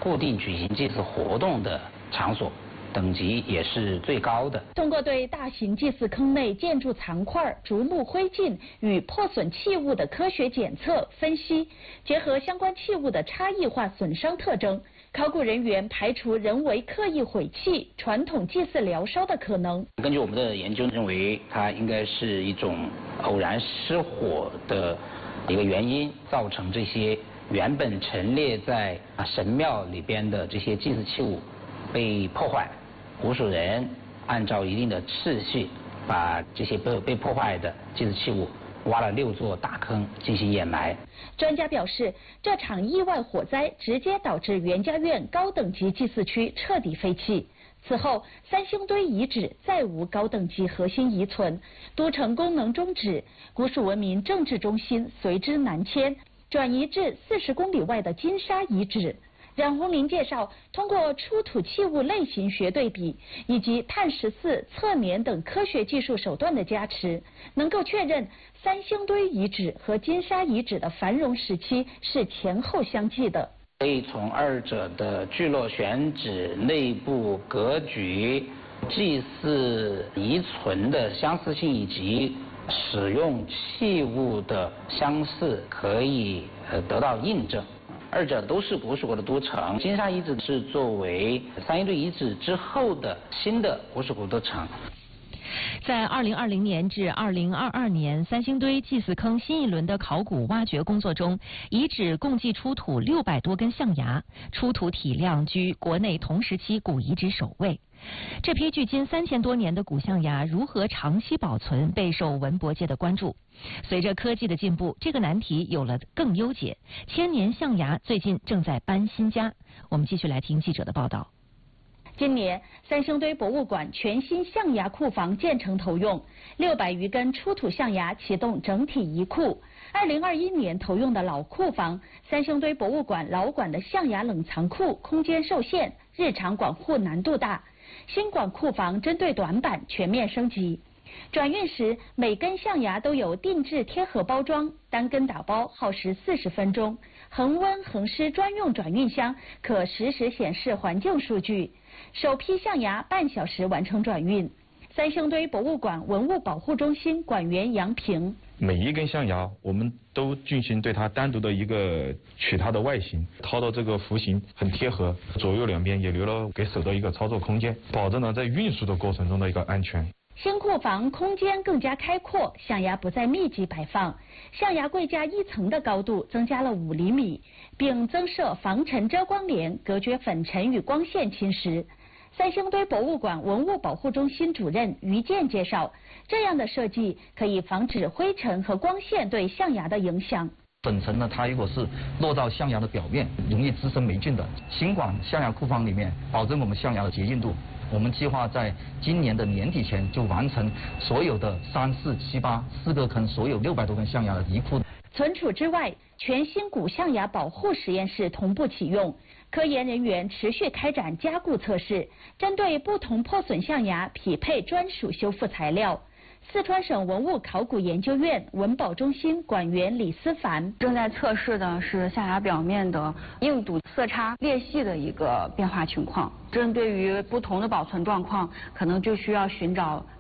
固定举行祭祀活动的场所，等级也是最高的。 通过对大型祭祀坑内建筑残块、竹木灰烬与破损器物的科学检测分析，结合相关器物的差异化损伤特征，考古人员排除人为刻意毁弃、传统祭祀燎烧的可能。 根据我们的研究认为，它应该是一种偶然失火的一个原因，造成这些原本陈列在神庙里边的这些祭祀器物被破坏。古蜀人按照一定的次序，把这些被破坏的祭祀器物挖了6座大坑进行掩埋。 专家表示，这场意外火灾直接导致袁家院高等级祭祀区彻底废弃。此后，三星堆遗址再无高等级核心遗存，都城功能终止，古蜀文明政治中心随之南迁，转移至40公里外的金沙遗址。冉红林介绍，通过出土器物类型学对比以及碳14测年等科学技术手段的加持，能够确认三星堆遗址和金沙遗址的繁荣时期是前后相继的。 可以从二者的聚落选址、内部格局、祭祀遗存的相似性以及使用器物的相似，可以得到印证。二者都是古蜀国的都城，金沙遗址是作为三星堆遗址之后的新的古蜀国都城。 在2020年至2022年三星堆祭祀坑新一轮的考古挖掘工作中，遗址共计出土600多根象牙，出土体量居国内同时期古遗址首位。这批距今3000多年的古象牙如何长期保存，备受文博界的关注。随着科技的进步，这个难题有了更优解。千年象牙最近正在搬新家。我们继续来听记者的报道。 今年，三星堆博物馆全新象牙库房建成投用，600余根出土象牙启动整体移库。2021年投用的老库房，三星堆博物馆老馆的象牙冷藏库空间受限，日常管护难度大。新馆库房针对短板全面升级。转运时，每根象牙都有定制贴盒包装，单根打包耗时40分钟。恒温恒湿专用转运箱可实时显示环境数据。首批象牙半小时完成转运。三星堆博物馆文物保护中心馆员杨平： 每一根象牙，我们都进行对它单独的一个取它的外形，掏到这个弧形很贴合，左右两边也留了给手的一个操作空间，保证了在运输的过程中的一个安全。 新库房空间更加开阔，象牙不再密集摆放，象牙柜架1层的高度增加了5厘米，并增设防尘遮光帘，隔绝粉尘与光线侵蚀。三星堆博物馆文物保护中心主任于健介绍，这样的设计可以防止灰尘和光线对象牙的影响。 粉尘呢，它如果是落到象牙的表面，容易滋生霉菌的。新馆象牙库房里面，保证我们象牙的洁净度。我们计划在今年的年底前就完成所有的3、4、7、8 4个坑，所有600多根象牙的移库。 存储之外，全新古象牙保护实验室同步启用，科研人员持续开展加固测试，针对不同破损象牙匹配专属修复材料。四川省文物考古研究院文保中心馆员李思凡： 正在测试的是象牙表面的硬度、色差、裂隙的一个变化情况。针对于不同的保存状况，可能就需要寻找